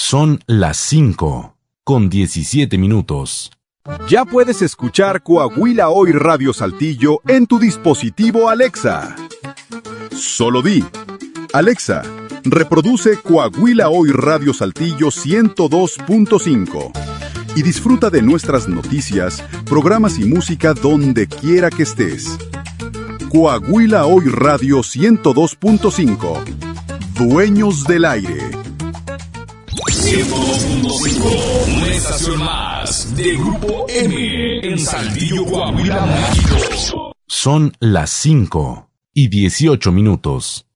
Son las 5:17. Ya puedes escuchar Coahuila Hoy Radio Saltillo en tu dispositivo Alexa. Solo di: Alexa, reproduce Coahuila Hoy Radio Saltillo 102.5 y disfruta de nuestras noticias, programas y música donde quiera que estés. Coahuila Hoy Radio 102.5. Dueños del aire. 102.5, una estación más de Grupo M en Saltillo, Coahuila, México. Son las 5:18.